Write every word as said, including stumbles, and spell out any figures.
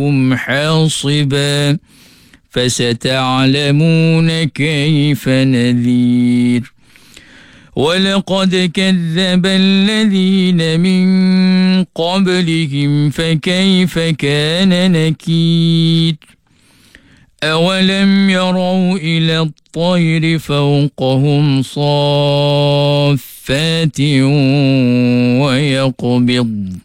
هم حاصبا فستعلمون كيف نذير. ولقد كذب الذين من قبلهم فكيف كان نكير. أولم يروا إلى الطير فوقهم صافات ويقبض